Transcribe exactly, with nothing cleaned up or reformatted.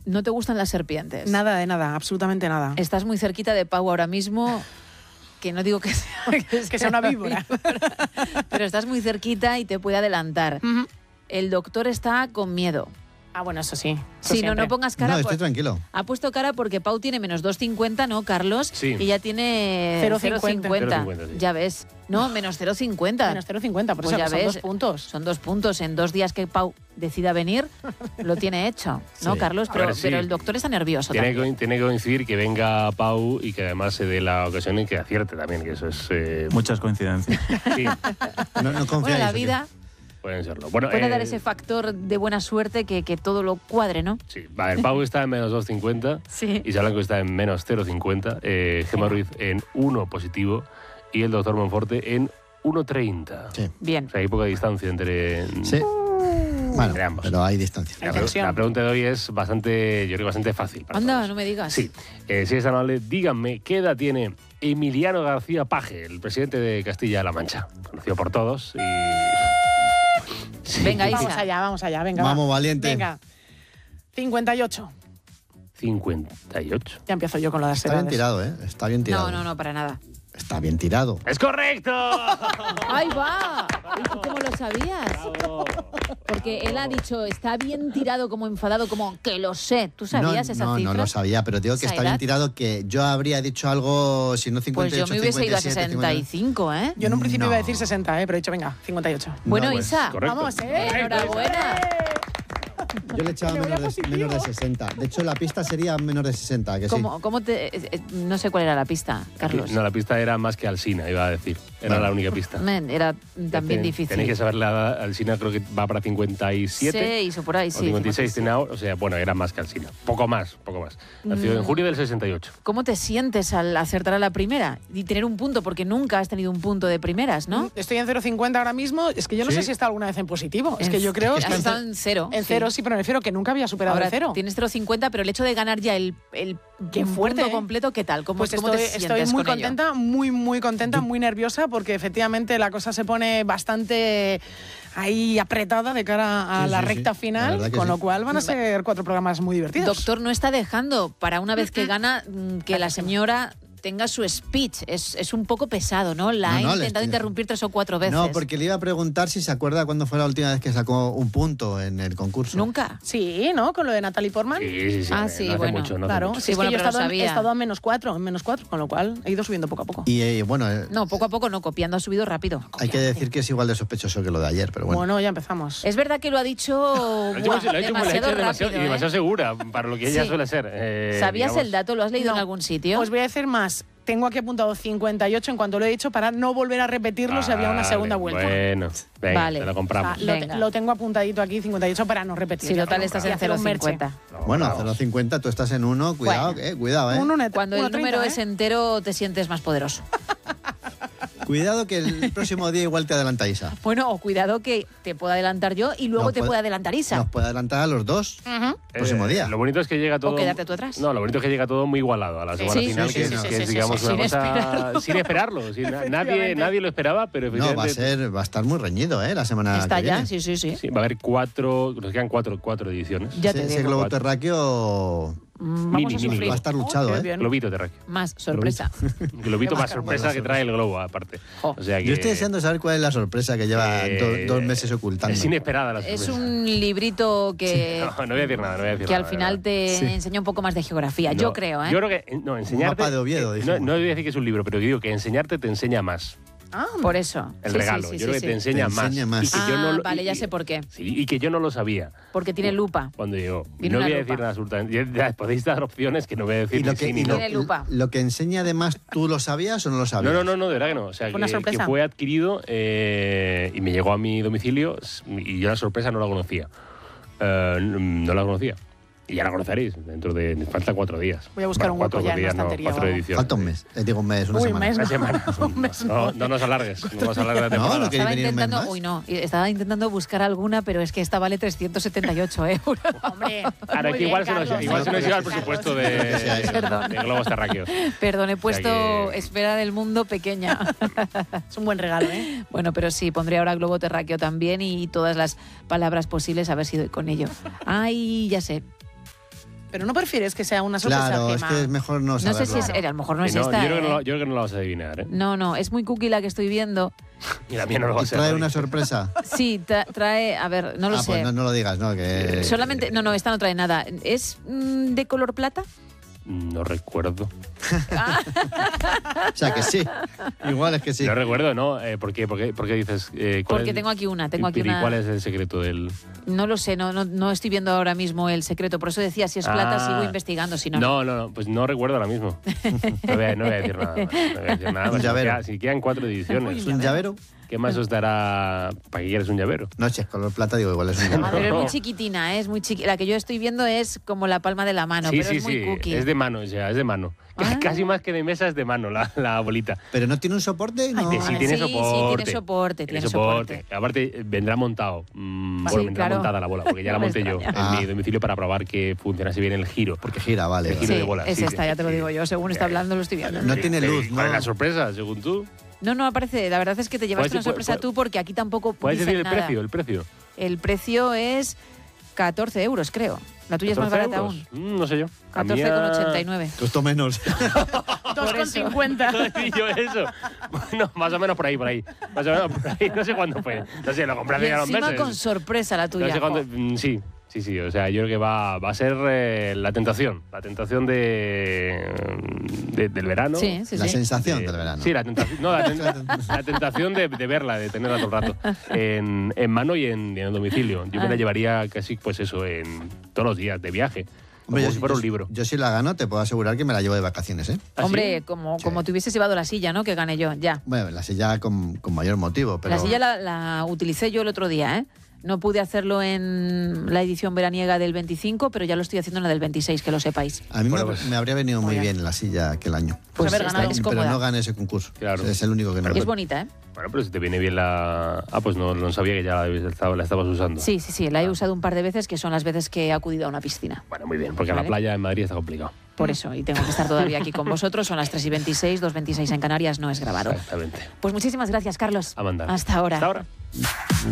no te gustan las serpientes. Nada de nada, absolutamente nada. Estás muy cerquita de Pau ahora mismo, que no digo que sea, que sea, que sea una víbora. Pero estás muy cerquita y te puede adelantar. Uh-huh. El doctor está con miedo. Ah, bueno, eso sí. Si no, no pongas cara. No, estoy por... tranquilo. Ha puesto cara porque Pau tiene menos dos cincuenta, ¿no, Carlos? Sí. Y ya tiene cero cero cincuenta. Sí. Ya ves. No, menos cero cincuenta. Menos cero cincuenta, por Pues eso ya son ves, dos puntos. Son dos puntos. En dos días que Pau decida venir, lo tiene hecho, ¿no, Sí. Carlos? Pero, ver, sí. pero el doctor está nervioso Tiene también. que, tiene que coincidir que venga Pau y que además se dé la ocasión en que acierte también, que eso es... Eh, Muchas coincidencias. sí, No, no Bueno, confiáis. la ¿o qué? vida pueden serlo. Bueno, puede eh, dar ese factor de buena suerte que, que todo lo cuadre, ¿no? Sí, a ver, Pau está en menos dos cincuenta, Sí. Isa Blanco está en menos cero cincuenta, eh, Gemma Ruiz en uno positivo y el doctor Monforte en uno treinta. Sí. Bien. O sea, hay poca distancia entre, Sí. Bueno, entre ambos. pero hay distancia. La, Hay pre- tensión. la pregunta de hoy es bastante, yo creo, bastante fácil. para Anda, todos. no me digas. Sí, eh, si es tan amable, díganme, ¿qué edad tiene Emiliano García Paje, el presidente de Castilla-La Mancha? Conocido por todos y... Sí. Venga, Isa. Vamos allá, vamos allá, venga. Vamos, va. valiente. Venga. cincuenta y ocho. cincuenta y ocho. Ya empiezo yo con las Está bien edades. tirado, ¿eh? Está bien tirado. No, no, no, para nada. Está bien tirado. ¡Es correcto! ¡Ahí va! ¿Y tú cómo lo sabías? Bravo. Porque él ha dicho, está bien tirado, como enfadado, como que lo sé. ¿Tú sabías no, esa no, cifra? No, lo sabía, pero digo que ¿Esa está edad? bien tirado, que yo habría dicho algo, si no Pues cincuenta y ocho, yo me hubiese ido a cincuenta y siete, sesenta y cinco, ¿eh? Yo en un principio No. iba a decir sesenta, ¿eh? Pero he dicho, venga, cincuenta y ocho. Bueno, pues, Isa, correcto. Vamos, ¿eh? enhorabuena. Yo le echaba Le voy a menos de, positivo. menos de sesenta. De hecho, la pista sería menos de sesenta, que sí. ¿Cómo, cómo te, eh, eh, no sé cuál era la pista, Carlos. No, la pista era más que Alsina, iba a decir. Era Bueno. la única pista. Men, era también Ten- difícil. Tenéis que saber la edad. Alsina creo que va para cincuenta y siete. Seis o por ahí, o sí. cincuenta y seis cincuenta y seis. tiene ahora. O sea, bueno, era más que Alsina. Poco más, poco más. Nació en Mm. julio del sesenta y ocho. ¿Cómo te sientes al acertar a la primera y tener un punto? Porque nunca has tenido un punto de primeras, ¿no? Estoy en cero cincuenta ahora mismo. Es que yo no ¿Sí? sé si está alguna vez en positivo. Es En- que yo creo has que estado en cero. en cero sí, pero me refiero que nunca había superado Ahora el cero. tienes cero cincuenta, pero el hecho de ganar ya el, el Qué fuerte, punto ¿eh? completo, ¿qué tal? ¿Cómo, Pues cómo estoy, te sientes estoy muy con ello? contenta, muy, muy contenta, muy nerviosa, porque efectivamente la cosa se pone bastante ahí apretada de cara a Sí, la sí, sí. recta La final, verdad que con sí. lo cual van a ser cuatro programas muy divertidos. Doctor no está dejando para una vez que gana mm, que la señora tenga su speech. Es, es un poco pesado, ¿no? La No, ha no, le intentado estoy- interrumpir tres o cuatro veces. No, porque le iba a preguntar si se acuerda cuándo fue la última vez que sacó un punto en el concurso. Nunca. Sí, ¿no? Con lo de Natalie Portman. Sí, sí, sí. Ah, no sí, hace bueno, mucho, no hace Claro, mucho. sí, Sí, es bueno, que yo he pero lo estado, en, he sabía. estado en menos cuatro, en menos cuatro, con lo cual he ido subiendo poco a poco. Y eh, bueno, eh, No, poco a poco no, copiando ha subido rápido. hay que decir que es igual de sospechoso que lo de ayer, pero bueno. Bueno, ya empezamos. Es verdad que lo ha dicho, Lo ha hecho buah, muy- lo ha hecho muy- lo ha demasiado hecho demasiado, rápido, y demasiado ¿eh? segura para lo que ella Sí. suele ser. eh, ¿Sabías digamos. el dato? ¿Lo has leído No. en algún sitio? Os voy a decir más. Tengo aquí apuntado cincuenta y ocho en cuanto lo he dicho para no volver a repetirlo si había una Vale, segunda vuelta. Bueno, venga, Vale. te lo O sea, compramos. lo, te- Venga. lo tengo apuntadito aquí, cincuenta y ocho, para no repetir. Si total estás Y en hacer cero un merche. cincuenta. Bueno, Vamos. cero cincuenta, tú estás en uno, cuidado, Bueno. eh, cuidado, eh. Un uno- Cuando uno el número treinta, es ¿eh? entero te sientes más poderoso. Cuidado que el próximo día igual te adelanta Isa. Bueno, o cuidado que te pueda adelantar yo y luego Nos te puede- pueda adelantar Isa. Nos puede adelantar a los dos Ujú. próximo Eh, día. Lo bonito es que llega todo. quedarte tú atrás. No, lo bonito es que llega todo muy igualado a la semana Sí, final, sí, que, sí, es- sí, que sí, es, sí, digamos, sí, una sin cosa esperarlo. sin esperarlo. sin- nadie, Efectivamente. nadie lo esperaba, pero No, va a evidentemente. ser, va a estar muy reñido, eh, la semana Está que ya, viene. sí, sí, sí. Sí, va a haber cuatro. Nos quedan cuatro, cuatro ediciones. Ya Ese- te ese digo. globo Cuatro. terráqueo Mm, Vamos Mini, a mini, sufrir. va a estar Oh, luchado, qué eh. bien. Globito terráqueo. Más sorpresa. Globito Qué más bárbaro. sorpresa que trae el globo, aparte. Jo. O sea que, Yo estoy deseando saber cuál es la sorpresa que lleva eh, do- dos meses ocultando. Es inesperada la sorpresa. Es un librito que, No, no voy a decir nada, no voy a decir que al nada, final de verdad. te Sí. enseña un poco más de geografía. No, Yo creo, ¿eh? Yo creo que. No, enseñarte. mapa de Oviedo, eh, dijimos. no, no voy a decir que es un libro, pero digo que enseñarte te enseña más. Ah, Por eso. El Sí, regalo. sí, sí, yo creo sí, que sí. te enseña, Te enseña más. más. Y que yo Ah, no lo- vale, y- ya sé por qué. Sí, y que yo no lo sabía Porque tiene lupa. cuando llegó. Tiene no una voy a lupa. decir nada absolutamente. Ya, podéis dar opciones que no voy a decir Y lo ni que, sí ni y no. lo, Tiene lupa. lo que enseña además, ¿tú lo sabías o no lo No, sabías? no, no, no, de verdad que no. O sea, Fue una que, sorpresa. que fue adquirido eh, y me llegó a mi domicilio y yo la sorpresa no la conocía. Eh, no la conocía. Y ya la conoceréis dentro de... Faltan cuatro días. Voy a buscar un cuatro hueco ya en la días, no, estantería o cuatro algo. ediciones. Falta un mes. Eh, digo un mes, una Uy, semana. mes. Una semana. Un mes No, no nos alargues. No nos alargues la No, temporada. lo que- Estaba venir un mes intentando, más? uy no, estaba intentando buscar alguna, pero es que esta vale trescientos setenta y ocho euros. hombre. Ahora muy que igual, bien, se nos, Carlos. igual se nos llega el Carlos. presupuesto de, Que sea eso. Perdón. de globos terráqueos. Perdón, he puesto que- esfera del mundo pequeña. Es un buen regalo, ¿eh? Bueno, pero sí, pondré ahora globo terráqueo también y todas las palabras posibles a ver si doy con ello. Ay, ya sé. Pero ¿no prefieres que sea una sorpresa, Claro, es Gemma? que es mejor no No saberlo. sé si es, a lo mejor no Eh, es no, esta. yo, creo que no, ¿eh? la- yo creo que no la vas a adivinar, ¿eh? No, no, es muy cookie la que estoy viendo. Y la mía no lo va a Y ser. trae Mari. una sorpresa. Sí, tra- trae, a ver, no lo ah, sé. pues no, no lo digas, ¿no? Que... Solamente, no, no, esta no trae nada. ¿Es mm, de color plata? No recuerdo. O sea, que sí. Igual es que sí. No recuerdo, ¿no? Eh, ¿por, qué, por, qué, por qué dices? Eh, cuál Porque es- tengo aquí una, tengo aquí ¿Y una. cuál es el secreto del...? No lo sé, no, no, no estoy viendo ahora mismo el secreto. Por eso decía, si es plata, Ah. sigo investigando. Si no, No, no, no, pues no recuerdo ahora mismo. No voy a, no voy a decir nada más. No voy a decir nada Un más. Si llavero. queda- Si quedan cuatro ediciones, ¿Es un llavero? ¿qué más os dará para que quieres un llavero? No, si es color plata, digo, igual es un A llavero. ver, es muy No. chiquitina, ¿eh? Es muy chiqui. La que yo estoy viendo es como la palma de la mano, sí, pero sí, es muy sí, cookie. es de mano, o sea, es de mano. Ah. Casi más que de mesa es de mano la, la bolita. Pero no tiene un soporte, ¿no? Que sí, Ah, tiene sí, sí, soporte. tiene soporte, Tiene tiene soporte. soporte. Aparte, eh, vendrá montado. Mm, Sí, bueno, vendrá claro. montada la bola, porque ya la No me monté yo extraña. en Ah. mi domicilio para probar que funcionase bien el giro. Porque gira, vale. El vale. giro Sí, de bola. es sí, esta, sí, ya te lo sí. digo yo. Según está hablando, lo estoy viendo. No tiene Sí, luz, ¿cuál es ¿no? la sorpresa, según tú? No, no aparece. La verdad es que te llevaste ¿Puedes- una sorpresa puedes- tú porque aquí tampoco ¿Puedes dicen decir el nada. precio? El precio. El precio es catorce euros, creo. La tuya es más ¿catorce barata euros? aún. Mm, no sé yo. La catorce mía- con ochenta y nueve. Costó menos. dos con eso. cincuenta. No decí yo eso. Bueno, más o menos por ahí, por ahí. Más o menos por ahí. No sé cuándo fue. No sé, lo compré Y hace ya unos encima meses. con sorpresa la No tuya. sé cuándo- jo. mm, sí, sí, sí. O sea, yo creo que va, va a ser eh, la tentación. La tentación de, de- del verano. Sí, sí, La sí. sensación De- del verano. Sí, la tentación, no, la, ten- la tentación de, de verla, de tenerla todo el rato en, en mano y en, y en el domicilio. Yo me la Ah. llevaría casi, pues eso, en todos los días de viaje. Como Hombre, yo- si fuera un yo- libro. Yo si la gano, te puedo asegurar que me la llevo de vacaciones, ¿eh? ¿Ah, sí? Hombre, como, Sí. como te hubieses llevado la silla, ¿no? Que gané yo, ya. Bueno, la silla con, con mayor motivo, pero... La silla la, la utilicé yo el otro día, ¿eh? No pude hacerlo en la edición veraniega del veinticinco, pero ya lo estoy haciendo en la del veintiséis, que lo sepáis. A mí Bueno, me, pues- me habría venido muy Muy bien. bien la silla aquel año. Pues haber esta ganado. es pero cómoda. no gané ese concurso. Claro. Es el único que no Y es gané. bonita, ¿eh? Bueno, pero si te viene bien la... Ah, pues no, no sabía que ya la, estaba- la estabas usando. Sí, sí, sí. La he usado un par de veces, que son las veces que he acudido a una piscina. Bueno, muy bien, porque a la Vale. playa en Madrid está complicado. Por eso, y tengo que estar todavía aquí con vosotros. Son las tres y veintiséis, dos veintiséis en Canarias, no es grabado. Exactamente. Pues muchísimas gracias, Carlos. A mandar. Hasta ahora. Hasta ahora.